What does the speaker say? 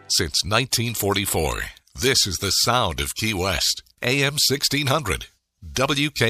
Since 1944, this is the sound of Key West. AM 1600. WK